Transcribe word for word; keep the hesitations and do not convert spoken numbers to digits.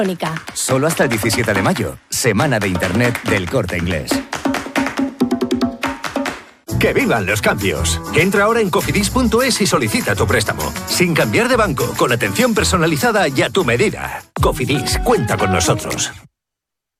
Solo hasta el diecisiete de mayo, semana de Internet del Corte Inglés. ¡Que vivan los cambios! Entra ahora en cofidis punto es y solicita tu préstamo. Sin cambiar de banco, con atención personalizada y a tu medida. Cofidis, cuenta con nosotros.